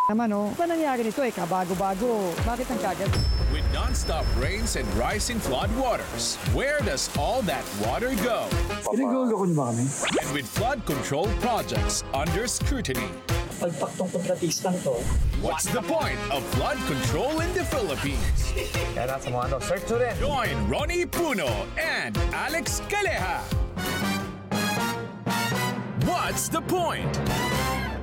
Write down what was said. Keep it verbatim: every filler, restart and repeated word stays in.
naman oh. Ba nangyari nito eh, kabago-bago. Bakit ang kagat? With non-stop rains and rising flood waters, where does all that water go? Pinag-uuloko niyo ba kami? And with flood control projects under scrutiny, Pagpak tong kontratistang to. what's the point of flood control in the Philippines? Kaya nasa mga ano, search nyo rin. Join Ronnie Puno and Alex Caleja. What's the point?